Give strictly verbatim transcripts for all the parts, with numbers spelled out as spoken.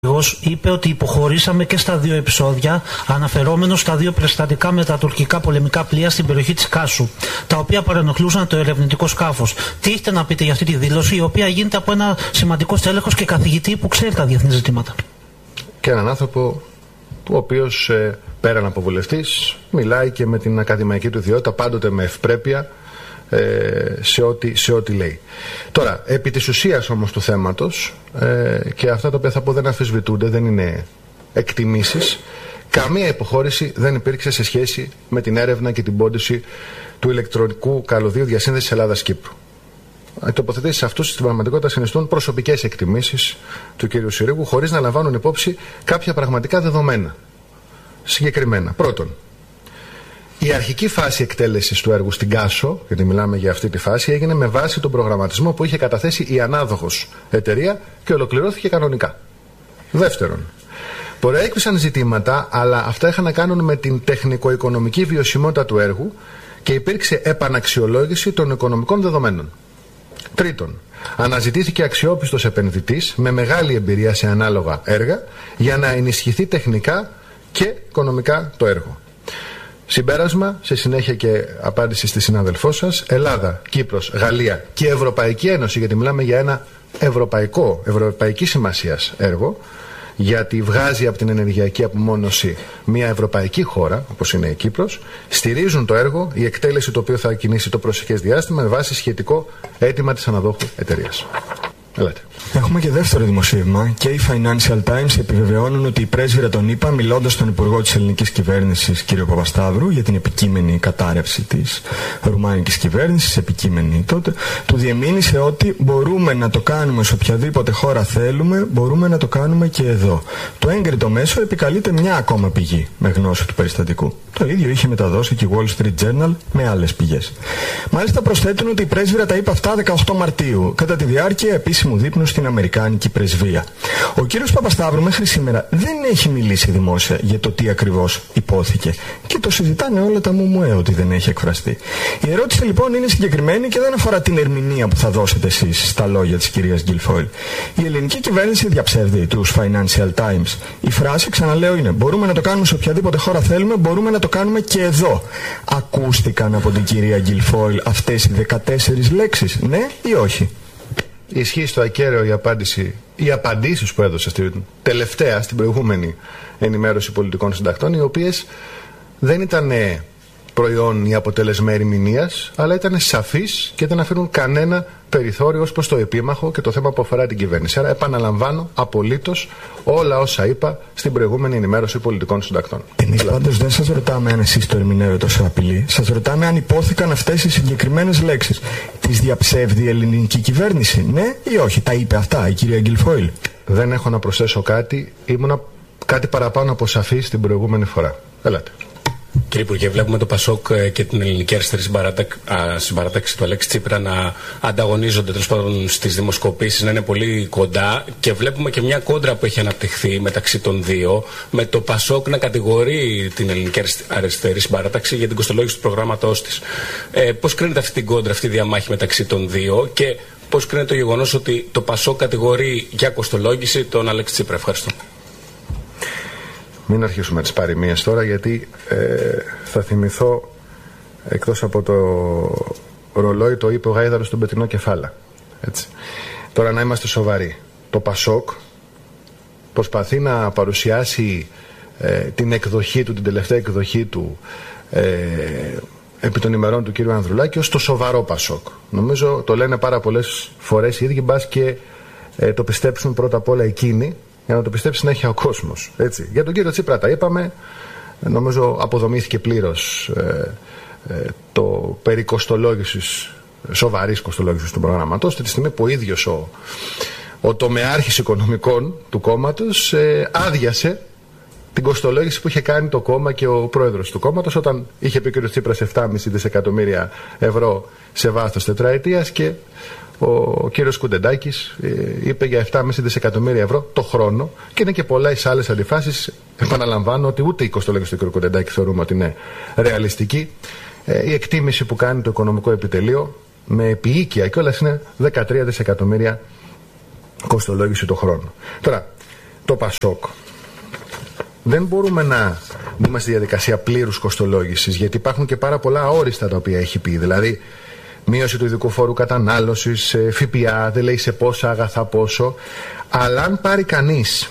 είπε ότι υποχωρήσαμε και στα δύο επεισόδια, αναφερόμενο στα δύο περιστατικά με τα τουρκικά πολεμικά πλοία στην περιοχή της Κάσου, τα οποία παρενοχλούσαν το ερευνητικό σκάφος. Τι έχετε να πείτε για αυτή τη δήλωση, η οποία γίνεται από ένα σημαντικό στέλεχος και καθηγητή που ξέρει τα διεθνή ζητήματα? Και έναν άνθρωπο ο οποίος ε, πέραν από βουλευτής μιλάει και με την ακαδημαϊκή του ιδιότητα, πάντοτε με ευπρέπεια ε, σε, ό,τι, σε ό,τι λέει. Τώρα, επί της ουσίας όμως του θέματος, ε, και αυτά τα οποία θα πω δεν αμφισβητούνται, δεν είναι εκτιμήσεις, καμία υποχώρηση δεν υπήρξε σε σχέση με την έρευνα και την πόντιση του ηλεκτρονικού καλωδίου διασύνδεσης Ελλάδας-Κύπρου. Οι τοποθετήσεις αυτούς στην πραγματικότητα συνιστούν προσωπικές εκτιμήσεις του κ. Συρίγου, χωρίς να λαμβάνουν υπόψη κάποια πραγματικά δεδομένα. Συγκεκριμένα, πρώτον, η αρχική φάση εκτέλεσης του έργου στην Κάσο, γιατί μιλάμε για αυτή τη φάση, έγινε με βάση τον προγραμματισμό που είχε καταθέσει η ανάδοχος εταιρεία και ολοκληρώθηκε κανονικά. Δεύτερον, προέκυψαν ζητήματα, αλλά αυτά είχαν να κάνουν με την τεχνικο-οικονομική βιωσιμότητα του έργου και υπήρξε επαναξιολόγηση των οικονομικών δεδομένων. Τρίτον, αναζητήθηκε αξιόπιστος επενδυτής με μεγάλη εμπειρία σε ανάλογα έργα για να ενισχυθεί τεχνικά και οικονομικά το έργο. Συμπέρασμα, σε συνέχεια και απάντηση στη συνάδελφό σας, Ελλάδα, Κύπρος, Γαλλία και Ευρωπαϊκή Ένωση, γιατί μιλάμε για ένα ευρωπαϊκό, ευρωπαϊκή σημασίας έργο, γιατί βγάζει από την ενεργειακή απομόνωση μια ευρωπαϊκή χώρα, όπως είναι η Κύπρος, στηρίζουν το έργο, η εκτέλεση το οποίο θα κινήσει το προσεχές διάστημα με βάση σχετικό αίτημα της αναδόχου εταιρείας. Ελάτε. Έχουμε και δεύτερο δημοσίευμα και οι Financial Times επιβεβαιώνουν ότι η πρέσβυρα των ΗΠΑ, μιλώντας στον Υπουργό της Ελληνικής Κυβέρνησης κ. Παπασταύρου για την επικείμενη κατάρρευση της ρουμάνικης κυβέρνησης, επικείμενη τότε, του διεμήνυσε ότι μπορούμε να το κάνουμε σε οποιαδήποτε χώρα θέλουμε, μπορούμε να το κάνουμε και εδώ. Το έγκριτο μέσο επικαλείται μια ακόμα πηγή με γνώση του περιστατικού. Το ίδιο είχε μεταδώσει και η Wall Street Journal με άλλες πηγές. Μάλιστα προσθέτουν ότι η πρέσβυρα τα είπε αυτά δεκαοκτώ Μαρτίου, κατά τη διάρκεια επίσημου δείπνου στην Αμερικάνικη πρεσβεία. Ο κύριος Παπασταύρου μέχρι σήμερα δεν έχει μιλήσει δημόσια για το τι ακριβώς υπόθηκε και το συζητάνε όλα τα μουμουέ ότι δεν έχει εκφραστεί. Η ερώτηση λοιπόν είναι συγκεκριμένη και δεν αφορά την ερμηνεία που θα δώσετε εσείς στα λόγια της κυρίας Γκιλφόιλ. Η ελληνική κυβέρνηση διαψεύδει τους Financial Times. Η φράση, ξαναλέω, είναι μπορούμε να το κάνουμε σε οποιαδήποτε χώρα θέλουμε, μπορούμε να το κάνουμε και εδώ. Ακούστηκαν από την κυρία Γκιλφόιλ αυτές οι δεκατέσσερις λέξεις, ναι ή όχι? Ισχύει στο ακέραιο η απάντηση, οι απαντήσεις που έδωσε στην τελευταία, στην προηγούμενη ενημέρωση πολιτικών συντακτών, οι οποίες δεν ήταν προϊόν ή αποτέλεσμα ερμηνείας, αλλά ήταν σαφείς και δεν αφήνουν κανένα περιθώριο ως προς το επίμαχο και το θέμα που αφορά την κυβέρνηση. Άρα επαναλαμβάνω απολύτως όλα όσα είπα στην προηγούμενη ενημέρωση πολιτικών συντακτών. Εμείς πάντως δεν σας ρωτάμε αν εσείς το ερμηνεύετε ως απειλή. Σας ρωτάμε αν υπόθηκαν αυτές οι συγκεκριμένες λέξεις. Τις διαψεύδει η ελληνική κυβέρνηση, ναι ή όχι? Τα είπε αυτά η κυρία Γκιλφόιλ? Δεν έχω να προσθέσω κάτι. Ήμουνα κάτι παραπάνω από σαφή την προηγούμενη φορά. Ελάτε. Κύριε Υπουργέ, βλέπουμε το ΠΑΣΟΚ και την ελληνική αριστερή συμπαράταξη του Αλέξη Τσίπρα να ανταγωνίζονται τέλος πάντων στις δημοσκοπήσεις, να είναι πολύ κοντά, και βλέπουμε και μια κόντρα που έχει αναπτυχθεί μεταξύ των δύο, με το ΠΑΣΟΚ να κατηγορεί την ελληνική αριστερή συμπαράταξη για την κοστολόγηση του προγράμματός της. Ε, πώς κρίνεται αυτή την κόντρα, αυτή τη διαμάχη μεταξύ των δύο, και πώς κρίνεται το γεγονός ότι το ΠΑΣΟΚ κατηγορεί για κοστολόγηση τον Αλέξη Τσίπρα? Ευχαριστώ. Μην αρχίσουμε τις παροιμίες τώρα, γιατί ε, θα θυμηθώ, εκτός από το ρολόι, το είπε ο Γάιδαρος στον πετρινό κεφάλα. Έτσι. Τώρα να είμαστε σοβαροί. Το ΠΑΣΟΚ προσπαθεί να παρουσιάσει ε, την εκδοχή του, την τελευταία εκδοχή του ε, επί των ημερών του κύριου Ανδρουλάκη ως το σοβαρό ΠΑΣΟΚ. Νομίζω το λένε πάρα πολλές φορές οι ίδιοι, μπας και ε, το πιστέψουν πρώτα απ' όλα εκείνοι, για να το πιστέψει συνέχεια ο κόσμος. Έτσι. Για τον κύριο Τσίπρα τα είπαμε. Νομίζω αποδομήθηκε πλήρως ε, ε, το περί κοστολόγησης, σοβαρής κοστολόγησης του προγράμματος, τη στιγμή που ο ίδιος ο, ο τομεάρχης οικονομικών του κόμματος ε, άδειασε την κοστολόγηση που είχε κάνει το κόμμα και ο πρόεδρος του κόμματος, όταν είχε πει ο κύριος Τσίπρας επτά κόμμα πέντε δισεκατομμύρια ευρώ σε βάθος τετραετίας και ο κύριος Κουντεντάκης ε, είπε για επτά κόμμα πέντε δισεκατομμύρια ευρώ το χρόνο, και είναι και πολλές άλλες αντιφάσεις. Επαναλαμβάνω ότι ούτε η κοστολόγηση του κύριου Κουντεντάκη θεωρούμε ότι είναι ρεαλιστική. Ε, η εκτίμηση που κάνει το οικονομικό επιτελείο με επιοίκεια κιόλας είναι δεκατρία δισεκατομμύρια κοστολόγηση το χρόνο. Τώρα, το Πασόκ. Δεν μπορούμε να μπούμε στη διαδικασία πλήρους κοστολόγησης, γιατί υπάρχουν και πάρα πολλά αόριστα τα οποία έχει πει. Δηλαδή, μείωση του ειδικού φόρου κατανάλωσης, ΦΠΑ, δεν λέει σε πόσα αγαθά πόσο. Αλλά αν πάρει κανείς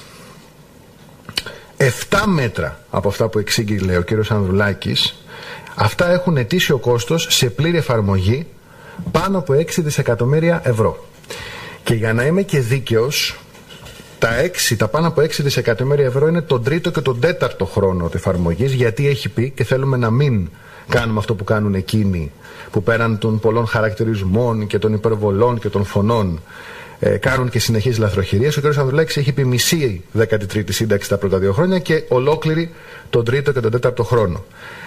επτά μέτρα από αυτά που εξήγηλε ο κύριος Ανδρουλάκης, αυτά έχουν ετήσιο κόστος σε πλήρη εφαρμογή πάνω από έξι δισεκατομμύρια ευρώ. Και για να είμαι και δίκαιος, τα, έξι, τα πάνω από έξι δισεκατομμύρια ευρώ είναι τον τρίτο και τον τέταρτο χρόνο της εφαρμογής, γιατί έχει πει, και θέλουμε να μην κάνουμε αυτό που κάνουν εκείνοι, που πέραν των πολλών χαρακτηρισμών και των υπερβολών και των φωνών ε, κάνουν και συνεχείς λαθροχειρίες. Ο κ. Ανδρουλάκης έχει πει μισή δέκατη τρίτη σύνταξη τα πρώτα δύο χρόνια και ολόκληρη τον τρίτο και τον τέταρτο χρόνο.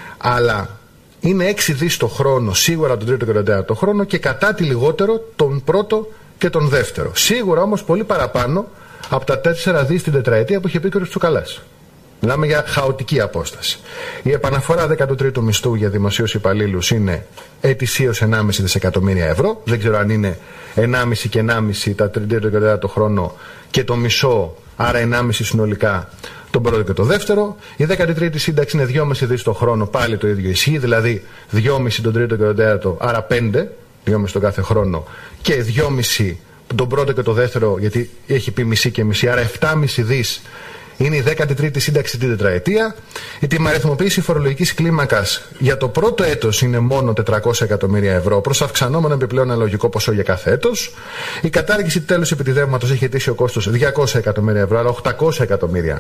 Αλλά είναι έξι δις το χρόνο σίγουρα τον τρίτο και τον τέταρτο χρόνο και κατά τη λιγότερο τον πρώτο και τον δεύτερο. Σίγουρα όμως πολύ παραπάνω από τα τέσσερα δις την τετραετία που είχε πει ο κ. Τσουκαλάς. Μιλάμε για χαοτική απόσταση. Η επαναφορά δέκατου τρίτου μισθού για δημοσίους υπαλλήλους είναι ετησίως ενάμιση δισεκατομμύρια ευρώ. Δεν ξέρω αν είναι ενάμιση και ενάμιση τα τρίτο και τέταρτο χρόνο και το μισό, άρα ενάμιση συνολικά τον πρώτο και το δεύτερο. Η δέκατη τρίτη σύνταξη είναι δυόμισι δις το χρόνο, πάλι το ίδιο ισχύει, δηλαδή δυόμισι τον τρίτο και τον τέταρτο, άρα πέντε, δυόμισι τον κάθε χρόνο και δυόμισι τον πρώτο και το δεύτερο, γιατί έχει πει μισή και μισή, άρα επτάμισι δις. Είναι η δέκατη τρίτη σύνταξη την τετραετία. Η τιμαριθμοποίηση φορολογικής κλίμακας για το πρώτο έτος είναι μόνο τετρακόσια εκατομμύρια ευρώ, προς αυξανόμενο επιπλέον αναλογικό ποσό για κάθε έτος. Η κατάργηση τέλους επιτιδεύματος έχει ετήσιο κόστος διακόσια εκατομμύρια ευρώ, αλλά οκτακόσια εκατομμύρια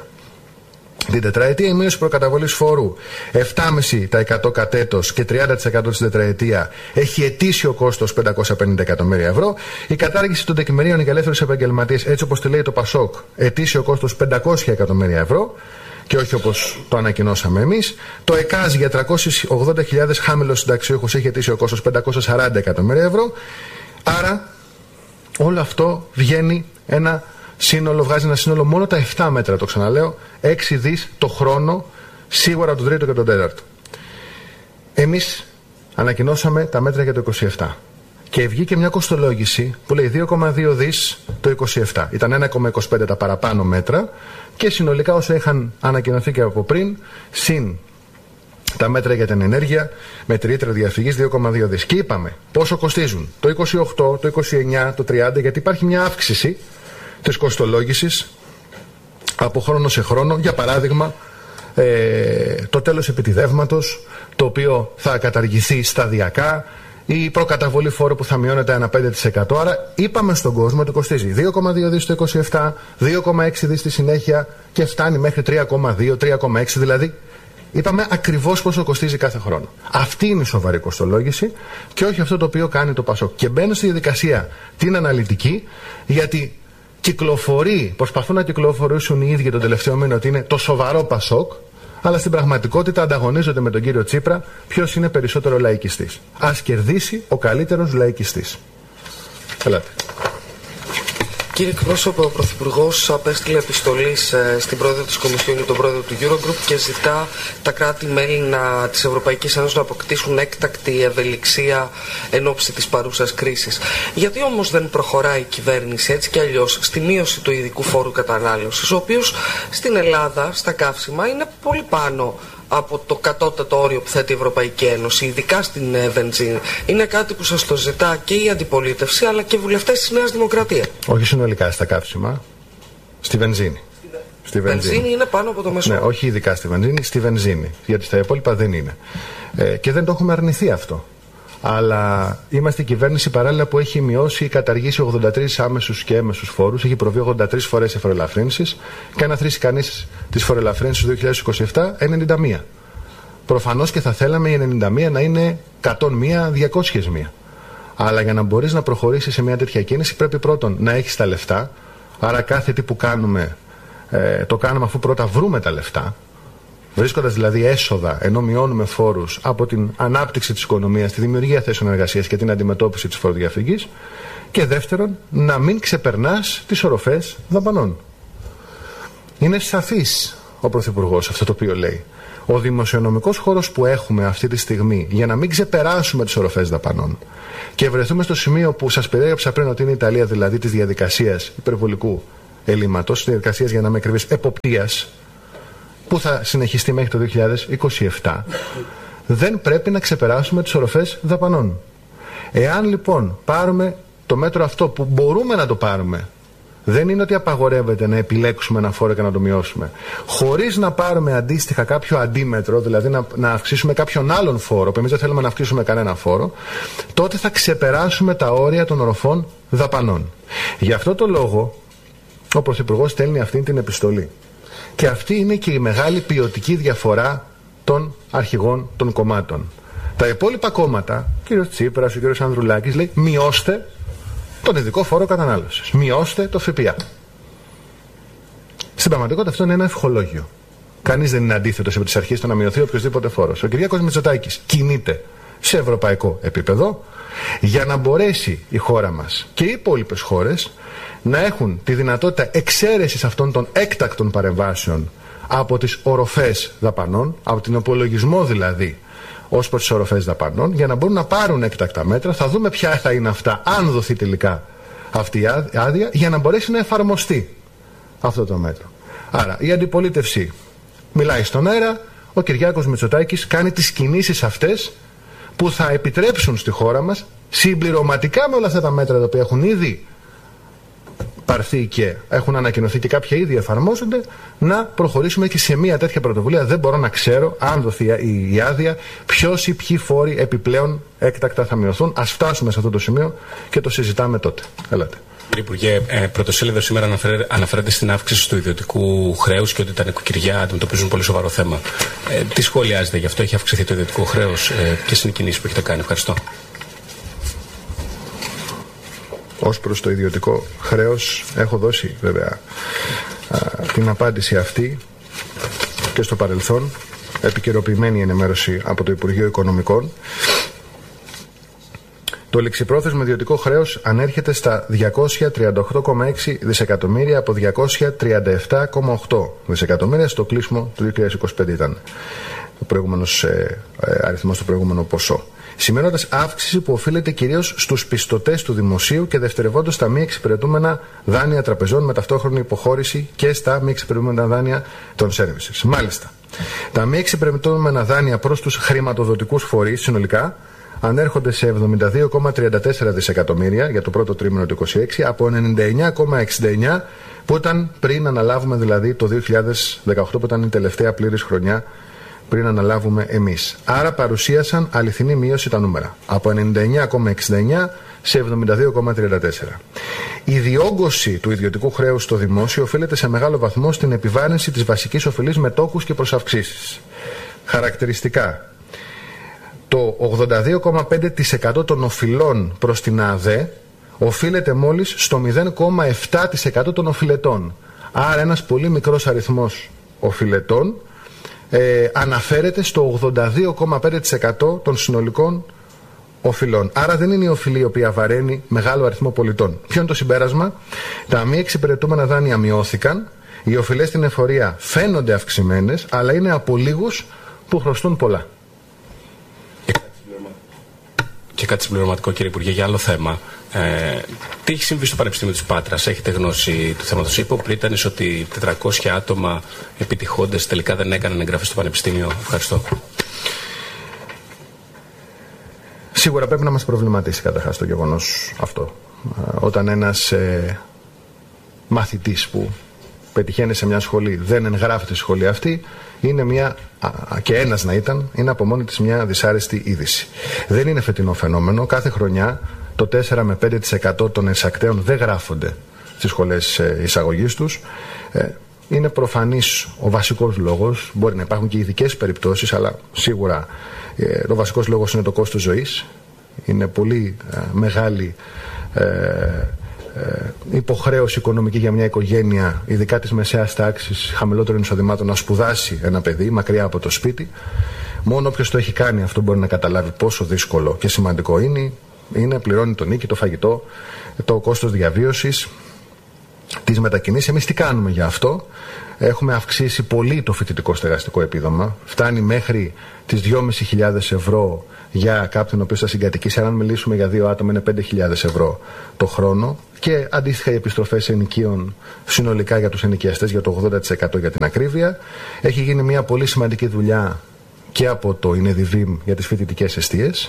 την τετραετία. Η μείωση προκαταβολής φόρου επτά κόμμα πέντε τοις εκατό κατ' έτος και τριάντα τοις εκατό στην τετραετία έχει ετήσιο κόστος πεντακόσια πενήντα εκατομμύρια ευρώ. Η κατάργηση των τεκμηρίων για ελεύθερους επαγγελματίες, έτσι όπως τη λέει το Πασόκ, ετήσιο κόστος πεντακόσια εκατομμύρια ευρώ και όχι όπως το ανακοινώσαμε εμείς. Το ΕΚΑΖ για τριακόσιες ογδόντα χιλιάδες χάμηλους συνταξιούχους έχει ετήσιο κόστος πεντακόσια σαράντα εκατομμύρια ευρώ. Άρα όλο αυτό βγαίνει ένα σύνολο, βγάζει ένα σύνολο μόνο τα επτά μέτρα, το ξαναλέω, έξι δις το χρόνο, σίγουρα τον τρίτο και τον τέταρτο. Εμείς ανακοινώσαμε τα μέτρα για το είκοσι επτά και βγήκε μια κοστολόγηση που λέει δύο κόμμα δύο δις το είκοσι επτά. Ήταν ένα κόμμα είκοσι πέντε τα παραπάνω μέτρα και συνολικά όσα είχαν ανακοινωθεί και από πριν, συν τα μέτρα για την ενέργεια με τη ρήτρα διαφυγής δύο κόμμα δύο δις. Και είπαμε πόσο κοστίζουν το είκοσι οκτώ, το είκοσι εννιά, το τριάντα, γιατί υπάρχει μια αύξηση της κοστολόγησης από χρόνο σε χρόνο. Για παράδειγμα, ε, το τέλος επιτιδεύματος, το οποίο θα καταργηθεί σταδιακά, η προκαταβολή φόρου που θα μειώνεται ένα πέντε τοις εκατό. Άρα είπαμε στον κόσμο ότι κοστίζει δύο κόμμα δύο δις το είκοσι επτά, δύο κόμμα έξι δις στη συνέχεια και φτάνει μέχρι τρία κόμμα δύο, τρία κόμμα έξι, δηλαδή είπαμε ακριβώς πόσο κοστίζει κάθε χρόνο. Αυτή είναι η σοβαρή κοστολόγηση και όχι αυτό το οποίο κάνει το Πασόκ. Και μπαίνω στη διαδικασία την αναλυτική, γιατί κυκλοφορεί, προσπαθούν να κυκλοφορήσουν οι ίδιοι τον τελευταίο μήνα ότι είναι το σοβαρό Πασόκ, αλλά στην πραγματικότητα ανταγωνίζονται με τον κύριο Τσίπρα ποιος είναι περισσότερο λαϊκιστής. Ας κερδίσει ο καλύτερος λαϊκιστής. Ελάτε. Κύριε εκπρόσωπο, ο Πρωθυπουργός απέστειλε επιστολή στην πρόεδρο της Κομισιόν και τον πρόεδρο του Eurogroup και ζητά τα κράτη-μέλη της Ευρωπαϊκής Ένωσης να αποκτήσουν έκτακτη ευελιξία εν ώψη της παρούσας κρίσης. Γιατί όμως δεν προχωράει η κυβέρνηση έτσι κι αλλιώς στη μείωση του ειδικού φόρου κατανάλωσης, ο οποίος στην Ελλάδα στα καύσιμα είναι πολύ πάνω από το κατώτατο όριο που θέτει η Ευρωπαϊκή Ένωση, ειδικά στην ε, βενζίνη. Είναι κάτι που σας το ζητά και η αντιπολίτευση αλλά και οι βουλευτές της Νέας Δημοκρατίας. Όχι συνολικά στα καύσιμα, στη βενζίνη. Στη βενζίνη. βενζίνη είναι πάνω από το μέσο. Ναι, όχι ειδικά στη βενζίνη, στη βενζίνη. Γιατί στα υπόλοιπα δεν είναι. Ε, και δεν το έχουμε αρνηθεί αυτό. Αλλά είμαστε η κυβέρνηση παράλληλα που έχει μειώσει ή καταργήσει ογδόντα τρεις άμεσους και έμεσους φόρους, έχει προβεί ογδόντα τρεις φορές σε φοροελαφρύνσεις και αν αθροίσει κανείς τις φοροελαφρύνσεις του δύο χιλιάδες είκοσι επτά, ενενήντα μία. Προφανώς και θα θέλαμε η ενενήντα μία να είναι εκατόν μία, διακόσια μία. Αλλά για να μπορείς να προχωρήσεις σε μια τέτοια κίνηση πρέπει πρώτον να έχεις τα λεφτά, άρα κάθε τι που κάνουμε ε, το κάνουμε αφού πρώτα βρούμε τα λεφτά. Βρίσκοντας δηλαδή έσοδα, ενώ μειώνουμε φόρους από την ανάπτυξη της οικονομίας, τη δημιουργία θέσεων εργασίας και την αντιμετώπιση της φοροδιαφυγής. Και δεύτερον, να μην ξεπερνάς τις οροφές δαπανών. Είναι σαφής ο Πρωθυπουργός αυτό το οποίο λέει. Ο δημοσιονομικός χώρος που έχουμε αυτή τη στιγμή για να μην ξεπεράσουμε τις οροφές δαπανών και βρεθούμε στο σημείο που σας περιέγραψα πριν ότι είναι η Ιταλία δηλαδή της διαδικασίας υπερβολικού ελλείμματος, διαδικασίας για να είμαι ακριβής, εποπτείας, που θα συνεχιστεί μέχρι το δύο χιλιάδες είκοσι επτά, δεν πρέπει να ξεπεράσουμε τις οροφές δαπανών. Εάν λοιπόν πάρουμε το μέτρο αυτό που μπορούμε να το πάρουμε, δεν είναι ότι απαγορεύεται να επιλέξουμε ένα φόρο και να το μειώσουμε, χωρίς να πάρουμε αντίστοιχα κάποιο αντίμετρο, δηλαδή να, να αυξήσουμε κάποιον άλλον φόρο, που εμείς δεν θέλουμε να αυξήσουμε κανένα φόρο, τότε θα ξεπεράσουμε τα όρια των οροφών δαπανών. Γι' αυτό το λόγο ο Πρωθυπουργός στέλνει αυτή την επιστολή. Και αυτή είναι και η μεγάλη ποιοτική διαφορά των αρχηγών των κομμάτων. Τα υπόλοιπα κόμματα, ο κύριος Τσίπρας, ο κύριος Ανδρουλάκης, λέει μειώστε τον ειδικό φόρο κατανάλωσης, μειώστε το ΦΠΑ. Στην πραγματικότητα αυτό είναι ένα ευχολόγιο. Κανείς δεν είναι αντίθετος επί της αρχής στο να μειωθεί οποιοδήποτε φόρος. Ο Κυριάκος Μητσοτάκης κινείται σε ευρωπαϊκό επίπεδο για να μπορέσει η χώρα μας και οι υπόλοιπες χώρες να έχουν τη δυνατότητα εξαίρεσης αυτών των έκτακτων παρεμβάσεων από τις οροφές δαπανών, από την υπολογισμό δηλαδή ως προς τις οροφές δαπανών, για να μπορούν να πάρουν έκτακτα μέτρα. Θα δούμε ποια θα είναι αυτά, αν δοθεί τελικά αυτή η άδεια, για να μπορέσει να εφαρμοστεί αυτό το μέτρο. Άρα η αντιπολίτευση μιλάει στον αέρα, ο Κυριάκος Μητσοτάκης κάνει τις κινήσεις αυτές που θα επιτρέψουν στη χώρα μας, συμπληρωματικά με όλα αυτά τα μέτρα τα οποία έχουν ήδη πάρθει και έχουν ανακοινωθεί και κάποια ήδη εφαρμόζονται, να προχωρήσουμε και σε μια τέτοια πρωτοβουλία. Δεν μπορώ να ξέρω, αν δοθεί η άδεια, ποιος ή ποιοι φόροι επιπλέον έκτακτα θα μειωθούν. Ας φτάσουμε σε αυτό το σημείο και το συζητάμε τότε. Ελάτε. Κύριε Υπουργέ, ε, πρωτοσέλιδο σήμερα αναφέρεται, αναφέρεται στην αύξηση του ιδιωτικού χρέους και ότι τα νοικοκυριά αντιμετωπίζουν πολύ σοβαρό θέμα. Ε, τι σχολιάζετε γι' αυτό, έχει αυξηθεί το ιδιωτικό χρέος, ε, ποιες είναι οι κινήσεις που έχετε κάνει? Ευχαριστώ. Ως προς το ιδιωτικό χρέος έχω δώσει βέβαια α, την απάντηση αυτή και στο παρελθόν, επικαιροποιημένη ενημέρωση από το Υπουργείο Οικονομικών. Το ληξιπρόθεσμο ιδιωτικό χρέος ανέρχεται στα διακόσια τριάντα οκτώ κόμμα έξι δισεκατομμύρια από διακόσια τριάντα επτά κόμμα οκτώ δισεκατομμύρια. Στο κλείσιμο του δύο χιλιάδες είκοσι πέντε ήταν ο προηγούμενος ε, ε, αριθμός, το προηγούμενο ποσό. Σημαίνοντας αύξηση που οφείλεται κυρίως στους πιστωτές του δημοσίου και δευτερευόντως στα μη εξυπηρετούμενα δάνεια τραπεζών, με ταυτόχρονη υποχώρηση και στα μη εξυπηρετούμενα δάνεια των services. Μάλιστα, τα μη εξυπηρετούμενα δάνεια προς τους χρηματοδοτικούς φορείς συνολικά ανέρχονται σε εβδομήντα δύο κόμμα τριάντα τέσσερα δισεκατομμύρια για το πρώτο τρίμηνο του είκοσι έξι από ενενήντα εννιά κόμμα εξήντα εννιά που ήταν πριν αναλάβουμε, δηλαδή το δύο χιλιάδες δεκαοκτώ, που ήταν η τελευταία πλήρης χρονιά πριν αναλάβουμε εμείς. Άρα παρουσίασαν αληθινή μείωση τα νούμερα. Από ενενήντα εννιά κόμμα εξήντα εννιά σε εβδομήντα δύο κόμμα τριάντα τέσσερα. Η διόγκωση του ιδιωτικού χρέους στο δημόσιο οφείλεται σε μεγάλο βαθμό στην επιβάρυνση της βασικής οφειλής μετόχους και προσαυξήσεις. Χαρακτηριστικά, το ογδόντα δύο κόμμα πέντε τοις εκατό των οφειλών προς την ΑΔΕ οφείλεται μόλις στο μηδέν κόμμα επτά τοις εκατό των οφειλετών. Άρα ένας πολύ μικρός αριθμός οφειλετών Ε, αναφέρεται στο ογδόντα δύο κόμμα πέντε τοις εκατό των συνολικών οφειλών. Άρα δεν είναι η οφειλή η οποία βαραίνει μεγάλο αριθμό πολιτών. Ποιο είναι το συμπέρασμα? Τα μη εξυπηρετούμενα δάνεια μειώθηκαν, οι οφειλές στην εφορία φαίνονται αυξημένες, αλλά είναι από λίγους που χρωστούν πολλά. Και κάτι συμπληρωματικό, κύριε Υπουργέ, για άλλο θέμα. Ε, τι έχει συμβεί στο Πανεπιστήμιο της Πάτρας? Έχετε γνώση του θέματος? Είπε ο Πρίτανης ότι τετρακόσια άτομα επιτυχώντες τελικά δεν έκαναν εγγραφή στο Πανεπιστήμιο. Ευχαριστώ. Σίγουρα πρέπει να μας προβληματίσει καταρχάς το γεγονός αυτό. Όταν ένας ε, μαθητής που πετυχαίνει σε μια σχολή δεν εγγράφεται στη σχολή αυτή, είναι μια, α, και ένας να ήταν, είναι από μόνη της μια δυσάρεστη είδηση. Δεν είναι φετινό φαινόμενο. Κάθε χρονιά το τέσσερα με πέντε τοις εκατό των εισακτέων δεν γράφονται στις σχολές ε, εισαγωγής τους. Ε, είναι προφανής ο βασικός λόγος. Μπορεί να υπάρχουν και ειδικές περιπτώσεις, αλλά σίγουρα ε, ο βασικός λόγος είναι το κόστος ζωής. Είναι πολύ ε, μεγάλη ε, ε, υποχρέωση οικονομική για μια οικογένεια, ειδικά της μεσαίας τάξης, χαμηλότερων εισοδημάτων, να σπουδάσει ένα παιδί μακριά από το σπίτι. Μόνο όποιος το έχει κάνει αυτό μπορεί να καταλάβει πόσο δύσκολο και σημαντικό είναι. Είναι, πληρώνει το νίκη, το φαγητό, το κόστος διαβίωσης, τις μετακινήσεις. Εμείς τι κάνουμε για αυτό? Έχουμε αυξήσει πολύ το φοιτητικό στεγαστικό επίδομα. Φτάνει μέχρι τις δυόμισι χιλιάδες ευρώ για κάποιον ο οποίος θα συγκατοικήσει. Αν μιλήσουμε για δύο άτομα, είναι πέντε χιλιάδες ευρώ το χρόνο. Και αντίστοιχα οι επιστροφές ενοικίων συνολικά για τους ενοικιαστές, για το ογδόντα τοις εκατό για την ακρίβεια. Έχει γίνει μια πολύ σημαντική δουλειά και από το ΙΝΕΔΙΒΙΜ για τις φοιτητικές εστίες.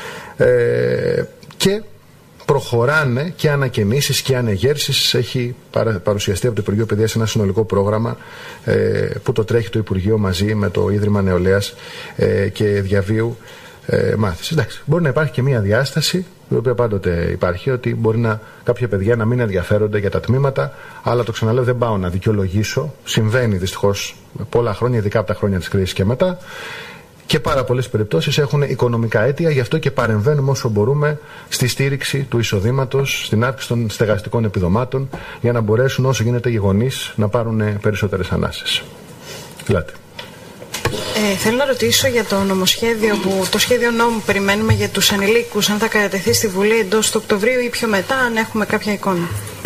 Ε, και προχωράνε και ανακαινήσεις και ανεγέρσεις. Έχει παρουσιαστεί από το Υπουργείο Παιδείας ένα συνολικό πρόγραμμα ε, που το τρέχει το Υπουργείο μαζί με το Ίδρυμα Νεολαίας ε, και Διαβίου ε, Μάθησης. Εντάξει, μπορεί να υπάρχει και μια διάσταση, η οποία πάντοτε υπάρχει, ότι μπορεί να, κάποια παιδιά να μην ενδιαφέρονται για τα τμήματα, αλλά το ξαναλέω, δεν πάω να δικαιολογήσω. Συμβαίνει δυστυχώς πολλά χρόνια, ειδικά από τα χρόνια της κρίσης και μετά. Και πάρα πολλές περιπτώσεις έχουν οικονομικά αίτια, γι' αυτό και παρεμβαίνουμε όσο μπορούμε στη στήριξη του εισοδήματος, στην αύξηση των στεγαστικών επιδομάτων, για να μπορέσουν όσο γίνεται οι γονείς να πάρουν περισσότερες ανάσες. Ελάτε. Ε, θέλω να ρωτήσω για το νομοσχέδιο, που, το σχέδιο νόμου που περιμένουμε για τους ανηλίκους, αν θα κατατεθεί στη Βουλή εντός του Οκτωβρίου ή πιο μετά, αν έχουμε κάποια εικόνα.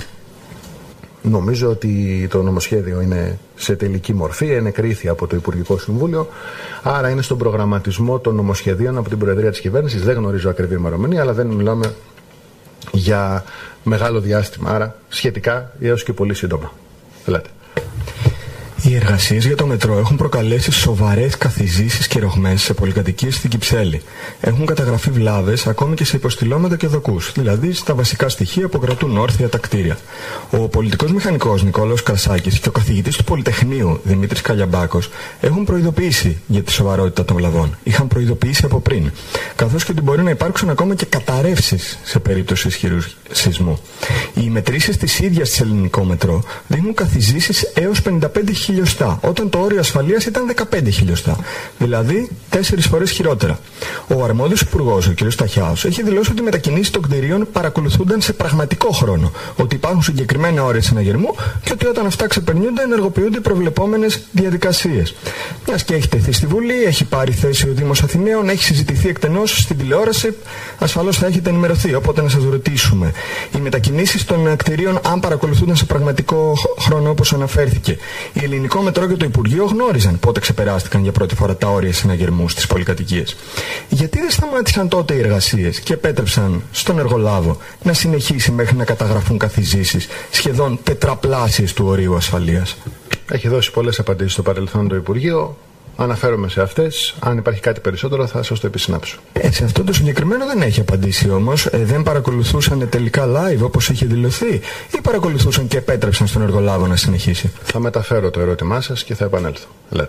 Νομίζω ότι το νομοσχέδιο είναι σε τελική μορφή, ενεκρίθη από το Υπουργικό Συμβούλιο, άρα είναι στον προγραμματισμό των νομοσχεδίων από την Προεδρία της Κυβέρνησης. Δεν γνωρίζω ακριβή ημερομηνία, αλλά δεν μιλάμε για μεγάλο διάστημα, άρα σχετικά έως και πολύ σύντομα. Ελάτε. Οι εργασίες για το μετρό έχουν προκαλέσει σοβαρές καθιζήσεις και ρογμές σε πολυκατοικίες στην Κυψέλη. Έχουν καταγραφεί βλάβες ακόμη και σε υποστηλώματα και δοκούς, δηλαδή στα βασικά στοιχεία που κρατούν όρθια τα κτίρια. Ο πολιτικός μηχανικός Νικόλαος Κρασάκης και ο καθηγητής του Πολυτεχνείου Δημήτρης Καλιαμπάκος έχουν προειδοποιήσει για τη σοβαρότητα των βλαβών. Είχαν προειδοποιήσει από πριν. Καθώς και ότι μπορεί να υπάρξουν ακόμα και καταρρεύσεις σε περίπτωση ισχυρού σεισμού. Οι μετρήσεις της ίδιας της ελληνικό μετρό δείχνουν καθιζήσεις έως πενήντα πέντε χιλιοστά, όταν το όριο ασφαλείας ήταν δεκαπέντε χιλιοστά. Δηλαδή τέσσερις φορές χειρότερα. Ο αρμόδιος υπουργός, ο κ. Σταχιάος, έχει δηλώσει ότι οι μετακινήσεις των κτηρίων παρακολουθούνταν σε πραγματικό χρόνο, ότι υπάρχουν συγκεκριμένα όρια συναγερμού και ότι όταν αυτά ξεπερνιούνται ενεργοποιούνται οι προβλεπόμενες διαδικασίες. Μιας και έχει τεθεί στη Βουλή, έχει πάρει θέση ο Δήμος Αθηναίων, έχει συζητηθεί εκτενώς στην τηλεόραση, ασφαλώς θα έχετε ενημερωθεί. Οπότε να σας ρωτήσουμε, οι μετακινήσεις των κτηρίων, αν παρακολουθούνταν σε πραγματικό χρόνο όπως αναφέρθηκε, η Ελληνικό Μετρό και το Υπουργείο γνώριζαν πότε ξεπεράστηκαν για πρώτη φορά τα όρια συναγερμού στις πολυκατοικίες. Γιατί δεν σταμάτησαν τότε οι εργασίες και επέτρεψαν στον εργολάβο να συνεχίσει μέχρι να καταγραφούν καθιζήσεις σχεδόν τετραπλάσιες του ορίου ασφαλείας? Έχει δώσει πολλές απαντήσεις στο παρελθόν το Υπουργείο. Αναφέρομαι σε αυτές. Αν υπάρχει κάτι περισσότερο θα σας το επισυνάψω. Ε, σε αυτό το συγκεκριμένο δεν έχει απαντήσει όμως. Ε, δεν παρακολουθούσαν τελικά live όπως είχε δηλωθεί, ή παρακολουθούσαν και επέτρεψαν στον εργολάβο να συνεχίσει? Θα μεταφέρω το ερώτημά σας και θα επανέλθω. Λέτε.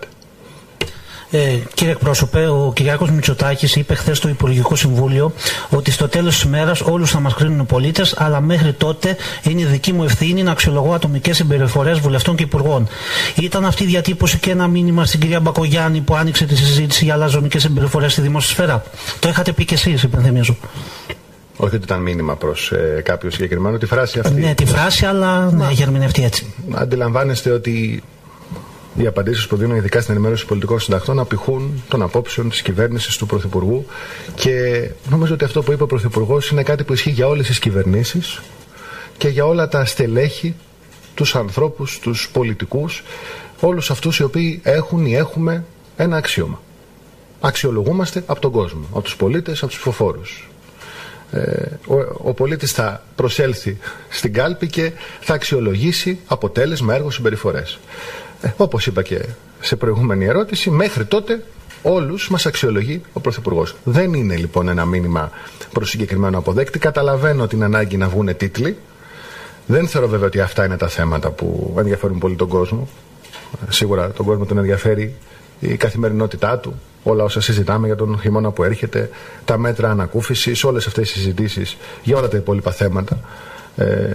Ε, κύριε εκπρόσωπε, ο Κυριάκος Μητσοτάκης είπε χθες στο Υπουργικό Συμβούλιο ότι στο τέλος της ημέρας όλους θα μας κρίνουν οι πολίτες, αλλά μέχρι τότε είναι δική μου ευθύνη να αξιολογώ ατομικές συμπεριφορές βουλευτών και υπουργών. Ήταν αυτή η διατύπωση και ένα μήνυμα στην κυρία Μπακογιάννη που άνοιξε τη συζήτηση για αλαζονικές συμπεριφορές στη δημόσια σφαίρα? Το είχατε πει και εσείς, υπενθυμίζω. Όχι ότι ήταν μήνυμα προς ε, κάποιο συγκεκριμένο, τη φράση αυτή. Ναι, τη φράση, αλλά ναι, έχει ερμηνευτεί έτσι. Αντιλαμβάνεστε ότι οι απαντήσεις που δίνουν ειδικά στην ενημέρωση πολιτικών συντακτών απηχούν των απόψεων της κυβέρνησης, του Πρωθυπουργού, και νομίζω ότι αυτό που είπε ο Πρωθυπουργός είναι κάτι που ισχύει για όλες τις κυβερνήσεις και για όλα τα στελέχη, τους ανθρώπους, τους πολιτικούς, όλους αυτούς οι οποίοι έχουν ή έχουμε ένα αξίωμα. Αξιολογούμαστε από τον κόσμο, από τους πολίτες, από τους ψηφοφόρους. Ε, ο, ο πολίτης θα προσέλθει στην κάλπη και θα αξιολογήσει αποτέλεσμα, έργο, συμπεριφορές. Ε, όπως είπα και σε προηγούμενη ερώτηση, μέχρι τότε όλους μας αξιολογεί ο Πρωθυπουργός. Δεν είναι λοιπόν ένα μήνυμα προς συγκεκριμένο αποδέκτη. Καταλαβαίνω την ανάγκη να βγουν τίτλοι. Δεν θεωρώ βέβαια ότι αυτά είναι τα θέματα που ενδιαφέρουν πολύ τον κόσμο. Σίγουρα τον κόσμο τον ενδιαφέρει η καθημερινότητά του, όλα όσα συζητάμε για τον χειμώνα που έρχεται, τα μέτρα ανακούφισης, όλες αυτές οι συζητήσεις για όλα τα υπόλοιπα θέματα. Ε,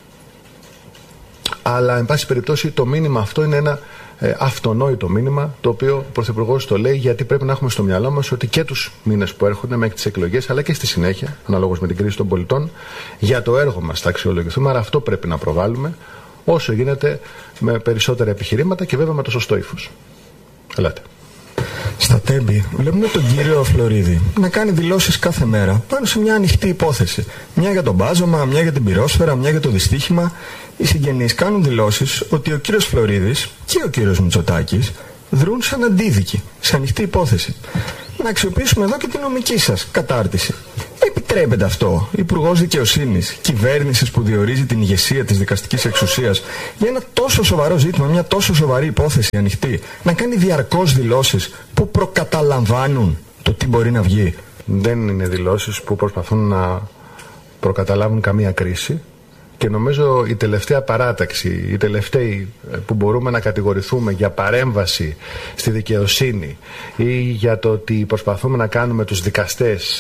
αλλά εν πάση περιπτώσει το μήνυμα αυτό είναι ένα ε, αυτονόητο μήνυμα, το οποίο ο Πρωθυπουργός το λέει γιατί πρέπει να έχουμε στο μυαλό μας ότι και τους μήνες που έρχονται μέχρι τις εκλογές, αλλά και στη συνέχεια, αναλόγως με την κρίση των πολιτών, για το έργο μας θα αξιολογηθούμε. Άρα αυτό πρέπει να προβάλλουμε όσο γίνεται με περισσότερα επιχειρήματα και βέβαια με το σωστό ύφος. Ελάτε. Στα Τέμπη βλέπουμε τον κύριο Φλωρίδη να κάνει δηλώσεις κάθε μέρα πάνω σε μια ανοιχτή υπόθεση. Μια για τον μπάζωμα, μια για την πυρόσφαιρα, μια για το δυστύχημα. Οι συγγενείς κάνουν δηλώσεις ότι ο κύριος Φλωρίδης και ο κύριος Μητσοτάκης δρούν σαν αντίδικοι σε ανοιχτή υπόθεση. Να αξιοποιήσουμε εδώ και την νομική σας κατάρτιση. Επιτρέπεται αυτό Υπουργός Δικαιοσύνης, κυβέρνησης που διορίζει την ηγεσία της δικαστικής εξουσίας για ένα τόσο σοβαρό ζήτημα, μια τόσο σοβαρή υπόθεση ανοιχτή, να κάνει διαρκώς δηλώσεις που προκαταλαμβάνουν το τι μπορεί να βγει? Δεν είναι δηλώσεις που προσπαθούν να προκαταλάβουν καμία κρίση. Και νομίζω η τελευταία παράταξη, οι τελευταίοι που μπορούμε να κατηγορηθούμε για παρέμβαση στη δικαιοσύνη ή για το ότι προσπαθούμε να κάνουμε τους δικαστές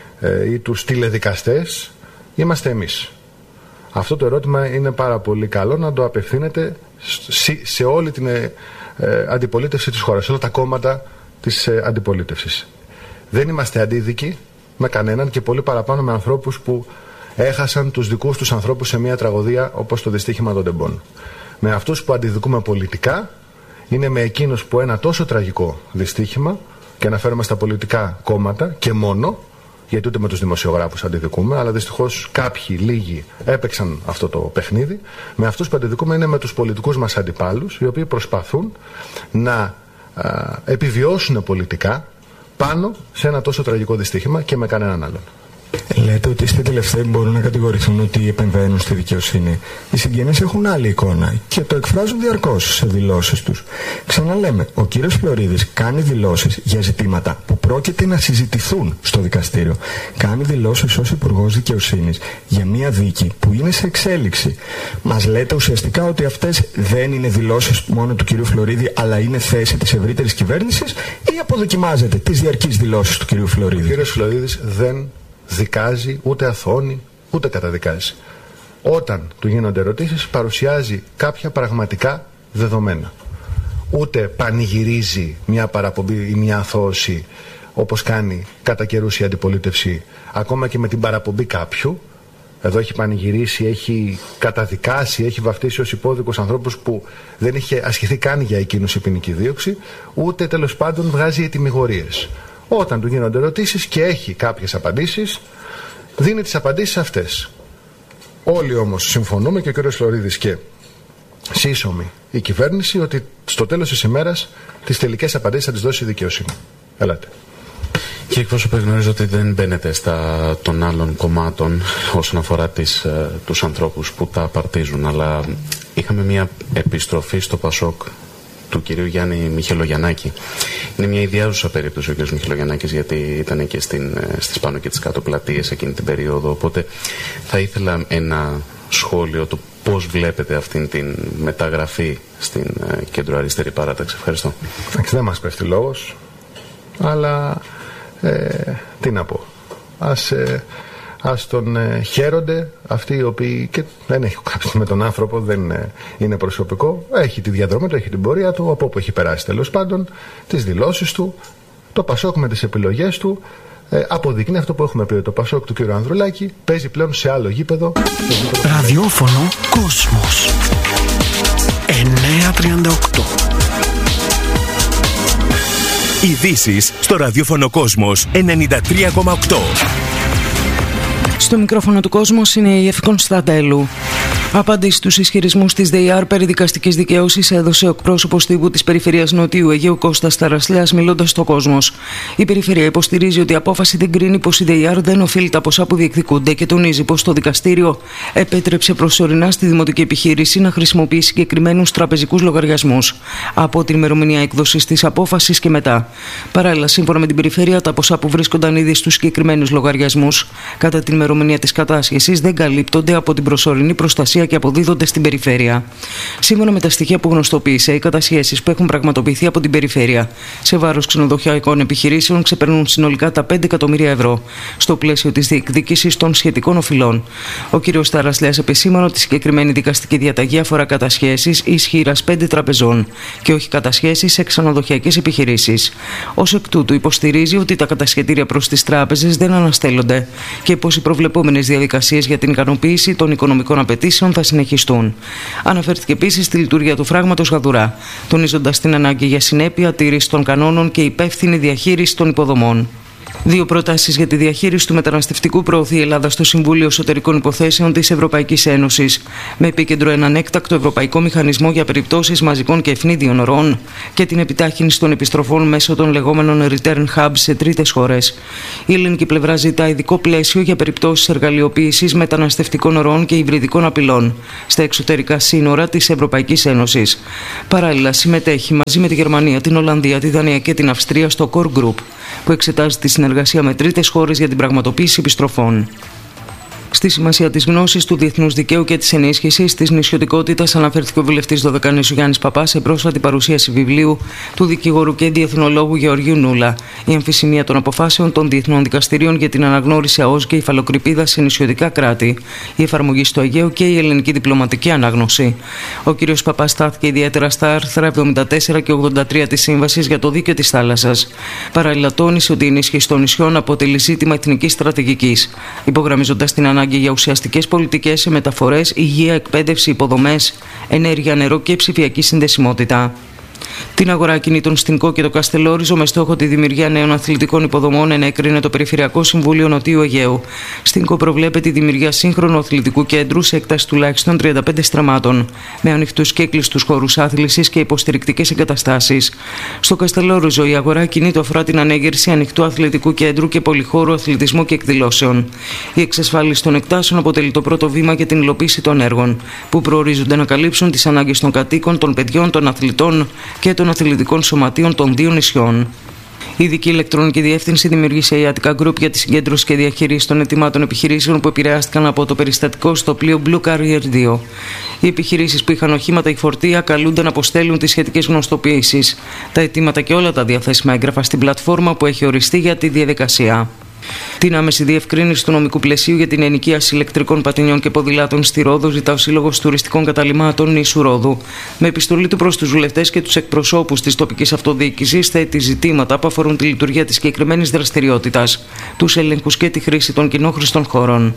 ή τους τηλεδικαστές, είμαστε εμείς. Αυτό το ερώτημα είναι πάρα πολύ καλό να το απευθύνεται σε όλη την αντιπολίτευση της χώρας, σε όλα τα κόμματα της αντιπολίτευσης. Δεν είμαστε αντίδικοι με κανέναν και πολύ παραπάνω με ανθρώπους που έχασαν τους δικούς τους ανθρώπους σε μια τραγωδία όπως το δυστύχημα των Τεμπών. Με αυτούς που αντιδικούμε πολιτικά είναι με εκείνους που ένα τόσο τραγικό δυστύχημα, και αναφέρομαι στα πολιτικά κόμματα και μόνο, γιατί ούτε με τους δημοσιογράφους αντιδικούμε, αλλά δυστυχώς κάποιοι λίγοι έπαιξαν αυτό το παιχνίδι. Με αυτούς που αντιδικούμε είναι με τους πολιτικούς μας αντιπάλους, οι οποίοι προσπαθούν να α, επιβιώσουν πολιτικά πάνω σε ένα τόσο τραγικό δυστύχημα και με κανέναν άλλον. Λέτε ότι είστε τελευταίοι που μπορούν να κατηγορηθούν ότι επεμβαίνουν στη δικαιοσύνη. Οι συγγενείς έχουν άλλη εικόνα και το εκφράζουν διαρκώς σε δηλώσεις τους. Ξαναλέμε, ο κύριος Φλωρίδης κάνει δηλώσεις για ζητήματα που πρόκειται να συζητηθούν στο δικαστήριο. Κάνει δηλώσεις ως Υπουργός Δικαιοσύνης για μια δίκη που είναι σε εξέλιξη. Μας λέτε ουσιαστικά ότι αυτές δεν είναι δηλώσεις μόνο του κυρίου Φλωρίδη, αλλά είναι θέση της ευρύτερης κυβέρνησης, ή αποδοκιμάζετε τις διαρκείς δηλώσεις του κυρίου Φλωρίδη? Ο κύριος Φλωρίδης δεν δικάζει, ούτε αθώνει, ούτε καταδικάζει. Όταν του γίνονται ερωτήσεις, παρουσιάζει κάποια πραγματικά δεδομένα. Ούτε πανηγυρίζει μια παραπομπή ή μια αθώωση, όπως κάνει κατά καιρούς η αντιπολίτευση, ακόμα και με την παραπομπή κάποιου. Εδώ έχει πανηγυρίσει, έχει καταδικάσει, έχει βαφτίσει ως υπόδικους ανθρώπους που δεν είχε ασκηθεί καν για εκείνους η ποινική δίωξη, ούτε τέλος πάντων βγάζει ετυμηγορίες. Όταν του γίνονται ερωτήσεις και έχει κάποιες απαντήσεις, δίνει τις απαντήσεις αυτές. Όλοι όμως συμφωνούμε, και ο κ. Φλωρίδης και σύσσωμη η κυβέρνηση, ότι στο τέλος της ημέρας τις τελικές απαντήσεις θα τις δώσει η δικαιοσύνη. Ελάτε. Κύριε εκπρόσωπε, γνωρίζω ότι δεν μπαίνετε στα των άλλων κομμάτων όσον αφορά τις, τους ανθρώπους που τα απαρτίζουν, αλλά είχαμε μια επιστροφή στο Πασόκ του κυρίου Γιάννη Μιχελογιαννάκη. Είναι μια ιδιάζουσα περίπτωση ο κ. Μιχελογιαννάκης, γιατί ήταν και στην, στις πάνω και τις κάτω πλατείες εκείνη την περίοδο, οπότε θα ήθελα ένα σχόλιο του πώς βλέπετε αυτήν την μεταγραφή στην κεντροαριστερή παράταξη. Ευχαριστώ. Δεν μας πέφτει λόγος, αλλά ε, τι να πω. Ας... Ε, Ας τον ε, χαίρονται αυτοί οι οποίοι, και δεν έχει κάποιος με τον άνθρωπο, δεν ε, είναι προσωπικό, έχει τη διαδρομή του, έχει την πορεία του, από όπου έχει περάσει τέλος πάντων, τις δηλώσεις του, το Πασόκ με τις επιλογές του, ε, αποδεικνύει αυτό που έχουμε πει, το Πασόκ του κ. Ανδρουλάκη παίζει πλέον σε άλλο γήπεδο. Ραδιόφωνο Κόσμος εννιακόσια τριάντα οκτώ. Ειδήσεις στο ραδιόφωνο Κόσμος ενενήντα τρία κόμμα οκτώ. Στο μικρόφωνο του Κόσμος είναι η Εφη Κωνσταντέλου. Απάντηση στους ισχυρισμούς της ΔΕΙΑΡ περί δικαστικής δικαίωσης έδωσε ο εκπρόσωπος τύπου της Περιφερειάς Νοτιού Αιγαίου Κώστας Ταρασλιάς, μιλώντας στο Κόσμος. Η Περιφερεια υποστηρίζει ότι η απόφαση δεν κρίνει πως η ΔΕΙΑΡ δεν οφείλει τα ποσά που διεκδικούνται και τονίζει πως το δικαστήριο επέτρεψε προσωρινά στη δημοτική επιχείρηση να χρησιμοποιεί συγκεκριμένους τραπεζικούς λογαριασμούς από την ημερομηνία έκδοσης της απόφασης και μετά. Παράλληλα, σύμφωνα με την Περιφέρεια, τα ποσά που βρίσκονταν ήδη στους συγκεκριμένους λογαριασμούς κατά την ημερομηνία της κατάσχεσης δεν καλύπτονται από την προσωρινή προστασία και αποδίδονται στην Περιφέρεια. Σύμφωνα με τα στοιχεία που γνωστοποίησε, οι κατασχέσεις που έχουν πραγματοποιηθεί από την Περιφέρεια σε βάρος ξενοδοχειακών επιχειρήσεων ξεπερνούν συνολικά τα πέντε εκατομμύρια ευρώ στο πλαίσιο της διεκδίκησης των σχετικών οφειλών. Ο κ. Ταρασλιάς επεσήμανε ότι η συγκεκριμένη δικαστική διαταγή αφορά κατασχέσεις ισχύρας πέντε τραπεζών και όχι κατασχέσεις σε ξενοδοχειακές επιχειρήσεις. Ως εκ τούτου, υποστηρίζει ότι τα κατασχετήρια προς τις τράπεζες δεν αναστέλλονται και πως οι προβλεπόμενες διαδικασίες για την ικανοποίηση των οικονομικών απαιτήσεων τουλάχιστον θα συνεχιστούν. Αναφέρθηκε επίσης στη λειτουργία του φράγματος Γαδουρά, τονίζοντας την ανάγκη για συνέπεια, τήρηση των κανόνων και υπεύθυνη διαχείριση των υποδομών. Δύο προτάσεις για τη διαχείριση του μεταναστευτικού προωθεί η Ελλάδα στο Συμβούλιο Εσωτερικών Υποθέσεων της Ευρωπαϊκής Ένωσης, με επίκεντρο έναν έκτακτο ευρωπαϊκό μηχανισμό για περιπτώσεις μαζικών και ευνίδιων ροών και την επιτάχυνση των επιστροφών μέσω των λεγόμενων return hubs σε τρίτες χώρες. Η ελληνική πλευρά ζητά ειδικό πλαίσιο για περιπτώσεις εργαλειοποίησης μεταναστευτικών ροών και υβριδικών απειλών στα εξωτερικά σύνορα της Ευρωπαϊκής Ένωσης. Παράλληλα, συμμετέχει μαζί με τη Γερμανία, την Ολλανδία, τη Δανία και την Αυστρία στο Core Group, που εξετάζει τη συνεργασία με τρίτες χώρες για την πραγματοποίηση επιστροφών. Στη σημασία της γνώσης του διεθνούς δικαίου και της ενίσχυσης της νησιωτικότητας αναφέρθηκε ο βουλευτής Δωδεκανήσου Γιάννης Παπάς σε πρόσφατη παρουσίαση βιβλίου του δικηγόρου και διεθνολόγου Γεωργίου Νούλα, η αμφισημία των αποφάσεων των διεθνών δικαστηρίων για την αναγνώριση ΑΟΣ και υφαλοκρηπίδα σε νησιωτικά κράτη, η εφαρμογή στο Αιγαίο και η ελληνική διπλωματική ανάγνωση. Ο κ. Παπάς στάθηκε ιδιαίτερα στα άρθρα εβδομήντα τέσσερα και ογδόντα τρία της Σύμβασης για το Δίκαιο της Θάλασσας. Παράλληλα, τόνισε ότι η ενίσχυση των νησιών αποτελεί ζήτημα εθνικής στρατηγικής, υπογραμμίζοντας την ανάγκη για ουσιαστικές πολιτικές σε μεταφορές, υγεία, εκπαίδευση, υποδομές, ενέργεια, νερό και ψηφιακή συνδεσιμότητα. Την αγορά κινήτων στην Κο και το Καστελόριζο με στόχο τη δημιουργία νέων αθλητικών υποδομών ενέκρινε το Περιφερειακό Συμβούλιο Νοτιού Αιγαίου. Στην Κο προβλέπεται η δημιουργία σύγχρονου αθλητικού κέντρου σε έκταση τουλάχιστον τριάντα πέντε στραμμάτων, με ανοιχτούς και κλειστούς χώρους άθλησης και υποστηρικτικές εγκαταστάσεις. Στο Καστελόριζο η αγορά κινήτων αφορά την ανέγερση ανοιχτού αθλητικού κέντρου και πολυχώρου αθλητισμού και εκδηλώσεων. Η εξασφάλιση των εκτάσεων αποτελεί το πρώτο βήμα για την υλοποίηση των έργων, που προορίζονται να καλύψουν τις ανάγκες των κατοίκων, των παιδιών, των αθλητών και των αθλητικών σωματείων των δύο νησιών. Η ειδική ηλεκτρονική διεύθυνση δημιουργήσε η Attica Group για τη συγκέντρωση και διαχείριση των αιτημάτων επιχειρήσεων που επηρεάστηκαν από το περιστατικό στο πλοίο Blue Carrier δύο. Οι επιχειρήσεις που είχαν οχήματα ή φορτία καλούνται να αποστέλουν τις σχετικές γνωστοποιήσεις, τα αιτήματα και όλα τα διαθέσιμα έγγραφα στην πλατφόρμα που έχει οριστεί για τη διαδικασία. Την άμεση διευκρίνηση του νομικού πλαισίου για την ενοικίαση ηλεκτρικών πατινιών και ποδηλάτων στη Ρόδο ζητά ο Σύλλογος Τουριστικών Καταλυμάτων νήσου Ρόδου. Με επιστολή του προς τους βουλευτές και τους εκπροσώπους της τοπικής αυτοδιοίκησης, θέτει ζητήματα που αφορούν τη λειτουργία της συγκεκριμένης δραστηριότητας, τους ελέγχους και τη χρήση των κοινόχρηστων χώρων.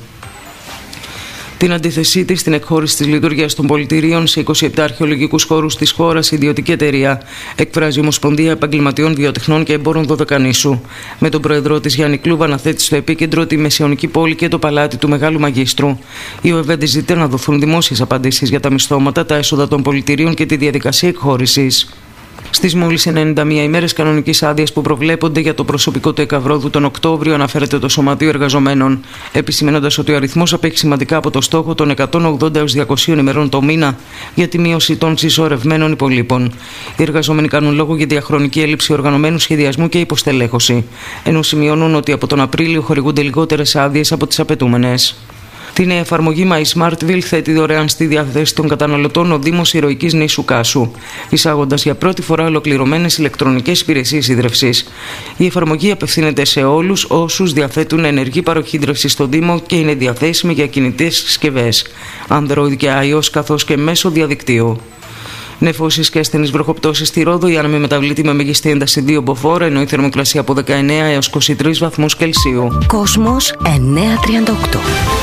Την αντίθεσή της στην εκχώρηση της λειτουργίας των πολιτηρίων σε είκοσι επτά αρχαιολογικούς χώρους της χώρας, η ιδιωτική εταιρεία εκφράζει η Ομοσπονδία Επαγγελματιών Βιοτεχνών και Εμπόρων Δωδεκανήσου. Με τον πρόεδρό της Γιάννη Κλούβα να θέτει στο επίκεντρο τη Μεσαιωνική πόλη και το παλάτι του Μεγάλου Μαγίστρου. Η ΟΕΒΕΝΤ ζητεί να δοθούν δημόσιες απαντήσεις για τα μισθώματα, τα έσοδα των πολιτηρίων και τη διαδικασία εκχώρησης. Στις μόλις ενενήντα μία ημέρες κανονικής άδειας που προβλέπονται για το προσωπικό του Εκαβρόδου τον Οκτώβριο, αναφέρεται το Σωματείο Εργαζομένων, επισημαίνοντας ότι ο αριθμός απέχει σημαντικά από το στόχο των εκατόν ογδόντα έως διακόσιες ημερών το μήνα για τη μείωση των συσσωρευμένων υπολείπων. Οι εργαζόμενοι κάνουν λόγο για διαχρονική έλλειψη οργανωμένου σχεδιασμού και υποστελέχωση, ενώ σημειώνουν ότι από τον Απρίλιο χορηγούνται λιγότερες άδειες από τις απαιτούμενες. Τη νέα εφαρμογή MySmartville θέτει δωρεάν στη διάθεση των καταναλωτών ο Δήμος Ηρωικής Νήσου Κάσου, εισάγοντας για πρώτη φορά ολοκληρωμένες ηλεκτρονικές υπηρεσίες ίδρευσης. Η εφαρμογή απευθύνεται σε όλους όσους διαθέτουν ενεργή παροχή ίδρυυσης στον Δήμο και είναι διαθέσιμη για κινητές συσκευές, Android και iOS, καθώς και μέσω διαδικτύου. Νεφώσεις και ασθενείς βροχοπτώσεις στη Ρόδο, η άνεμη μεταβλητή με μέγιστη ένταση δύο μποφόρ, ενώ η θερμοκρασία από δεκαεννέα έως είκοσι τρεις βαθμούς Κελσίου. Κόσμος εννιακόσια τριάντα οκτώ.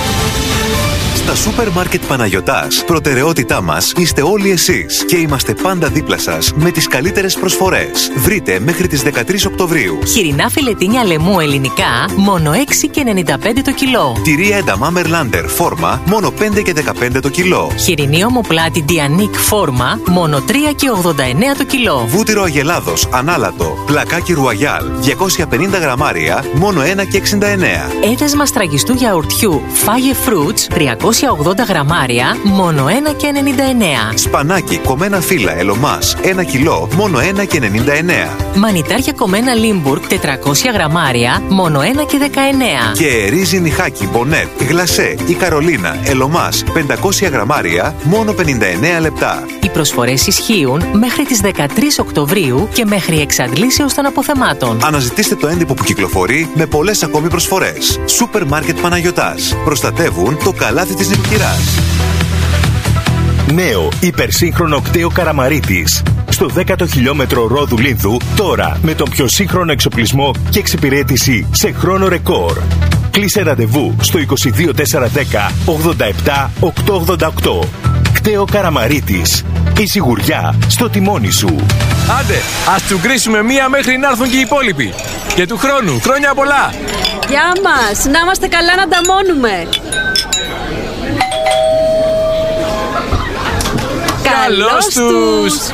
Στα Σούπερ Μάρκετ Παναγιωτάς, προτεραιότητά μας είστε όλοι εσείς και είμαστε πάντα δίπλα σας με τις καλύτερες προσφορές. Βρείτε μέχρι τις δεκατρείς Οκτωβρίου. Χοιρινά φιλετίνια λαιμού ελληνικά, μόνο έξι και ενενήντα πέντε το κιλό. Τυρί ένταμα Μερλάντερ φόρμα, μόνο πέντε και δεκαπέντε το κιλό. Χοιρινή ομοπλάτη Διανίκ φόρμα, μόνο τρία και ογδόντα εννέα το κιλό. Βούτυρο Αγελάδος ανάλατο, πλακάκι Ρουαγιάλ, διακόσια πενήντα γραμμάρια, μόνο ένα και εξήντα εννέα. Έδεσμα στραγγιστού γιαουρτιού Fire Fruits, τριακόσια ογδόντα γραμμάρια, μόνο ένα και ενενήντα εννέα. Σπανάκι κομμένα φύλλα Ελομάς, ένα κιλό, μόνο ένα και ενενήντα εννέα. Μανιτάρια κομμένα Λίμπουργκ, τετρακόσια γραμμάρια, μόνο ένα και δεκαεννέα. Και ρύζι νυχάκι Μπονέτ, γλασέ ή Καρολίνα Ελομάς, πεντακόσια γραμμάρια, μόνο πενήντα εννέα λεπτά. Οι προσφορές ισχύουν μέχρι τις δεκατρείς Οκτωβρίου και μέχρι εξαντλήσεως των αποθεμάτων. Αναζητήστε το έντυπο που κυκλοφορεί με πολλές ακόμη προσφορές. Σούπερ Μάρκετ Παναγιωτάς. Προστατεύουν το καλάθι της νοικοκυράς. Νέο υπερσύγχρονο κτέο Καραμαρίτης. Στο δέκατο χιλιόμετρο Ρόδου Λίνθου, τώρα με τον πιο σύγχρονο εξοπλισμό και εξυπηρέτηση σε χρόνο ρεκόρ. Κλείσε ραντεβού στο είκοσι δύο τετρακόσια δέκα ογδόντα επτά οκτακόσια ογδόντα οκτώ. Κταίο Καραμαρίτης. Η σιγουριά στο τιμόνι σου. Άντε, ας τσουγκρίσουμε μία μέχρι να έρθουν και οι υπόλοιποι. Και του χρόνου, χρόνια πολλά. Γεια μας, να είμαστε καλά να ανταμώνουμε. Καλώς τους.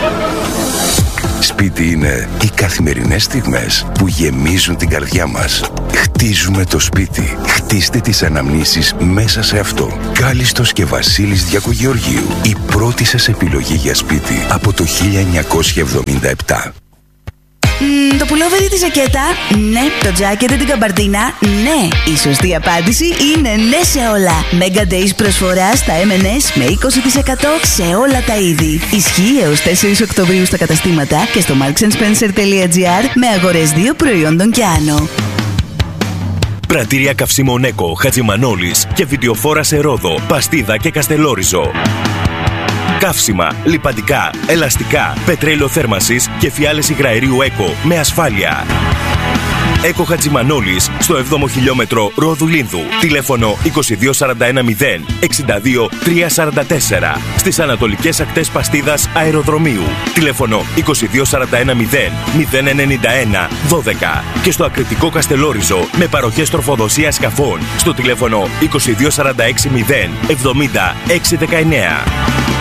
Σπίτι είναι οι καθημερινές στιγμές που γεμίζουν την καρδιά μας. Χτίζουμε το σπίτι. Χτίστε τις αναμνήσεις μέσα σε αυτό. Κάλιστος και Βασίλης Διακογεωργίου. Η πρώτη σας επιλογή για σπίτι από το χίλια εννιακόσια εβδομήντα επτά. Mm, το πουλόβερ ή τη ζακέτα, ναι. Το τζάκετ ή την καμπαρτίνα, ναι. Η σωστή απάντηση είναι ναι σε όλα. Mega Days προσφορά στα εμ εν ες με είκοσι τοις εκατό σε όλα τα είδη. Ισχύει έως τέσσερις Οκτωβρίου στα καταστήματα και στο marks and spencer τελεία τζι άρ με αγορές δύο προϊόντων και άνω. Πρατήρια καυσίμων Έκο, Χατζημανόλης και βιντεοφόρα σε Ρόδο, Παστίδα και Καστελόριζο. Καύσιμα, λιπαντικά, ελαστικά, πετρέλαιο θέρμανσης και φιάλες υγραερίου Έκο με ασφάλεια. Έκο Χατζημανόλης στο έβδομο χιλιόμετρο Ρόδου Λίνδου. Τηλέφωνο είκοσι δύο σαράντα ένα μηδέν εξήντα δύο τριακόσια σαράντα τέσσερα. Στις ανατολικές ακτές Παστίδας Αεροδρομίου. Τηλέφωνο είκοσι δύο σαράντα ένα μηδέν μηδέν ενενήντα ένα δώδεκα. Και στο Ακριτικό Καστελόριζο με παροχές τροφοδοσίας σκαφών στο τηλέφωνο είκοσι δύο σαράντα έξι μηδέν εβδομήντα έξι δεκαεννέα.